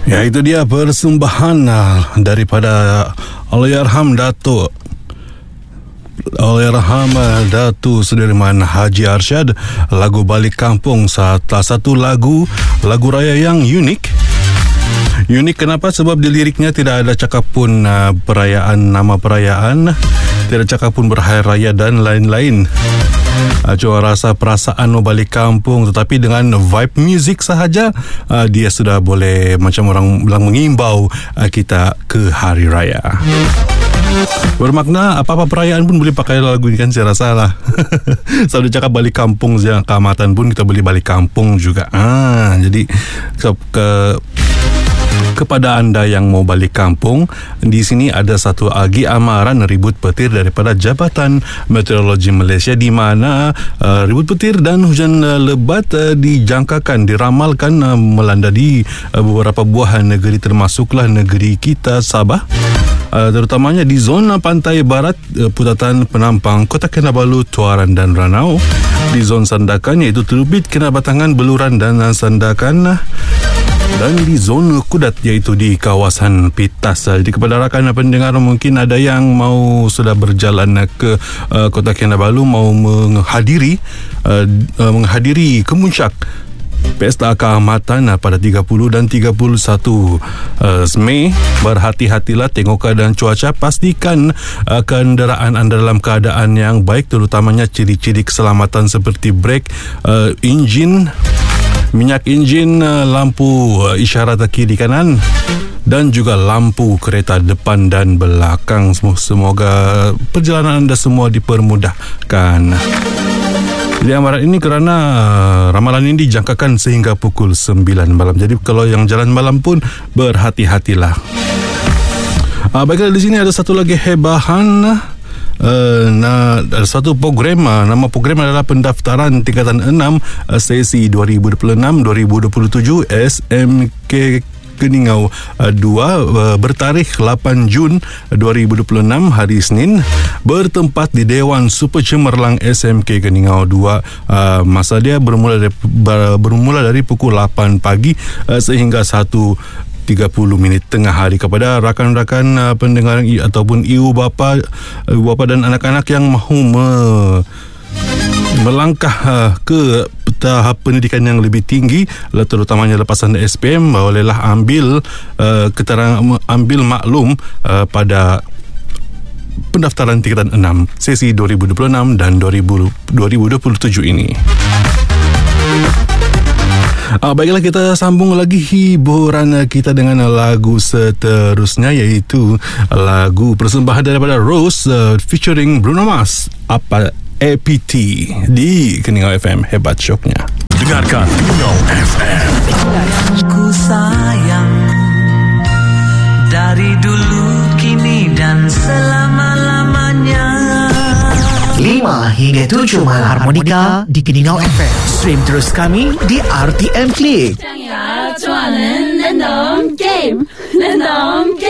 Ya, itu dia persembahan daripada Allahyarham Datuk Sudirman Haji Arsyad, lagu Balik Kampung, salah satu lagu raya yang unik. Kenapa? Sebab di liriknya tidak ada cakap pun nama perayaan, tidak cakap pun berhari raya dan lain-lain. Cuma rasa perasaan mau balik kampung, tetapi dengan vibe muzik sahaja dia sudah boleh macam orang bilang mengimbau kita ke hari raya. Bermakna apa-apa perayaan pun boleh pakai lagu ini kan, saya rasa lah. Selalu cakap balik kampung, keamatan pun kita boleh balik kampung juga. Jadi kepada anda yang mau balik kampung, di sini ada satu lagi amaran ribut petir daripada Jabatan Meteorologi Malaysia, di mana ribut petir dan hujan lebat diramalkan melanda di beberapa buah negeri, termasuklah negeri kita Sabah. Terutamanya di zona pantai barat, Putatan, Penampang, Kota Kinabalu, Tuaran dan Ranau. Di zon Sandakan iaitu Telubit, Kinabatangan, Beluran dan Sandakan. Dan di zon Kudat iaitu di kawasan Pitas. Jadi kepada rakan pendengar, mungkin ada yang mau sudah berjalan ke Kota Kinabalu, mau menghadiri kemuncak Pesta Keamatan pada 30 dan 31 Mei. Berhati-hatilah, tengok keadaan cuaca, pastikan kenderaan anda dalam keadaan yang baik, terutamanya ciri-ciri keselamatan seperti brek, enjin, minyak enjin, lampu isyarat kiri kanan dan juga lampu kereta depan dan belakang. Semoga perjalanan anda semua dipermudahkan. Jadi amaran ini kerana ramalan ini dijangkakan sehingga pukul 9 malam. Jadi kalau yang jalan malam pun berhati-hatilah. Baiklah, di sini ada satu lagi hebahan. Ada satu program, nama program adalah pendaftaran tingkatan 6 sesi 2026-2027 SMK Keningau 2 bertarikh 8 Jun 2026 hari Isnin, bertempat di Dewan Super Cemerlang SMK Keningau 2. Masa dia bermula dari pukul 8 pagi sehingga 1:30 tengah hari. Kepada rakan-rakan pendengar ataupun ibu bapa dan anak-anak yang mahu melangkah ke tahap pendidikan yang lebih tinggi, terutamanya lepasan SPM, bolehlah ambil maklum pada pendaftaran tingkatan 6 sesi 2026 dan 2027 ini. Baiklah, kita sambung lagi hiburan kita dengan lagu seterusnya, iaitu lagu persembahan daripada Rose featuring Bruno Mars, APT di Keningau FM. Hebat syoknya. Dengarkan Keningau FM. Ku sayang dari dulu, kini dan selama-lamanya. 5 hingga 7 malam harmonika di Keningau FM. Stream terus kami di RTM Click.